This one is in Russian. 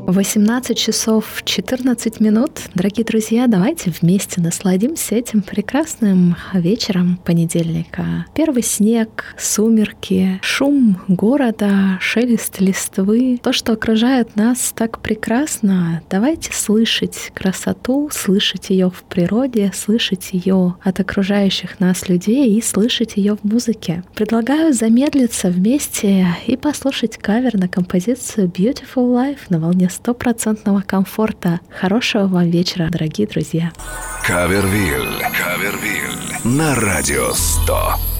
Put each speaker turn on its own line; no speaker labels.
18 часов 14 минут. Дорогие друзья, давайте вместе насладимся этим прекрасным вечером понедельника. Первый снег, сумерки, шум города, шелест листвы. То, что окружает нас так прекрасно. Давайте слышать красоту, слышать ее в природе, слышать ее от окружающих нас людей и слышать ее в музыке. Предлагаю замедлиться вместе и послушать кавер на композицию Beautiful Life на волне стопроцентного комфорта. Хорошего вам вечера, дорогие друзья.
Кавервилл на Радио 100.